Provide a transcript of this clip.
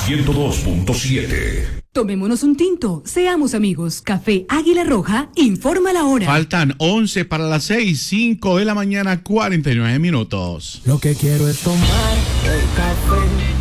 102.7. Tomémonos un tinto, seamos amigos. Café Águila Roja informa la hora. Faltan 11 para las 6, 5 de la mañana, 49 minutos. Lo que quiero es tomar el café